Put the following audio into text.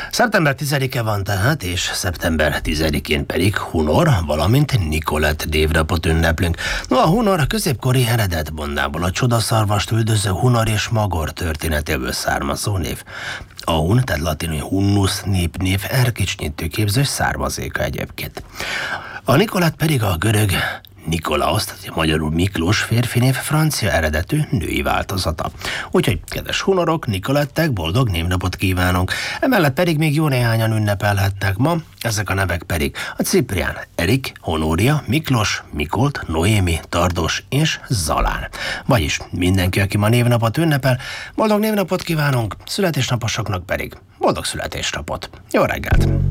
Szeptember 10-e van tehát, és szeptember 10-én pedig Hunor, valamint Nikolett névnapot ünneplünk. No, a Hunor középkori eredetmondából, a csodaszarvast üldöző Hunor és Magor történetéből származó név. A hun, tehát latinul hunnus népnév erkicsnyitő képzős származéka egyébként. A Nikolett pedig a görög Nikolaos, tehát magyarul Miklós férfinév francia eredetű női változata. Úgyhogy, kedves hunorok, Nikolettek, boldog névnapot kívánunk. Emellett pedig még jó néhányan ünnepelhetnek ma, ezek a nevek pedig a Ciprián, Erik, Honória, Miklós, Mikolt, Noémi, Tardos és Zalán. Vagyis mindenki, aki ma névnapot ünnepel, boldog névnapot kívánunk, születésnaposoknak pedig boldog születésnapot. Jó reggelt!